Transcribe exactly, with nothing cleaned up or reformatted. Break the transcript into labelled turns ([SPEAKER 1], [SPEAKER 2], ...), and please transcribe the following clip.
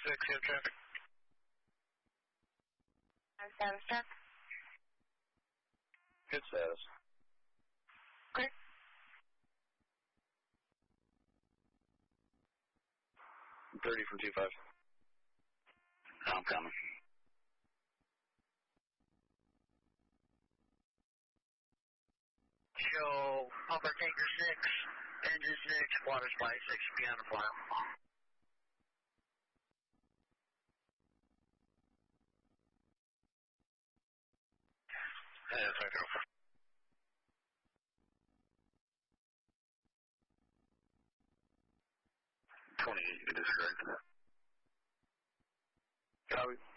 [SPEAKER 1] six, you have traffic.
[SPEAKER 2] Status check.
[SPEAKER 3] Good status.
[SPEAKER 2] Great.
[SPEAKER 3] thirty from two five.
[SPEAKER 4] I'm coming.
[SPEAKER 1] Show Upper Tanker six, Engine six, Water Supply six, beyond the file.
[SPEAKER 3] Yeah, five zero four. twenty-eight, you disconnect.
[SPEAKER 4] Copy.